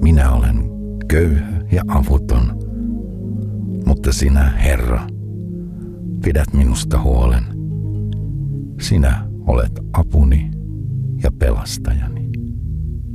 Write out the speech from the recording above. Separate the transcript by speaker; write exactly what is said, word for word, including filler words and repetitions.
Speaker 1: minä olen köyhä ja avuton, mutta sinä, Herra, pidät minusta huolen. Sinä olet apuni ja pelastajani.